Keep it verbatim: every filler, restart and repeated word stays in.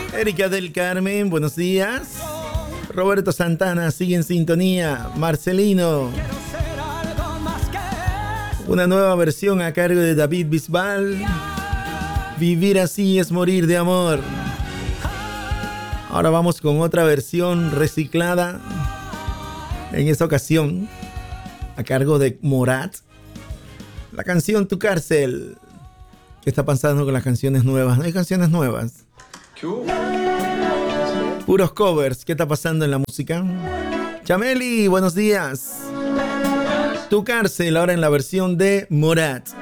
Erika del Carmen, buenos días. Roberto Santana sigue en sintonía. Marcelino. Una nueva versión a cargo de David Bisbal. Vivir así es morir de amor. Ahora vamos con otra versión reciclada. En esta ocasión, a cargo de Morat. La canción Tu Cárcel. ¿Qué está pasando con las canciones nuevas? ¿No hay canciones nuevas? ¿Qué hubo? Puros covers. ¿Qué está pasando en la música? Chameli, buenos días. Tu Cárcel, ahora en la versión de Morat.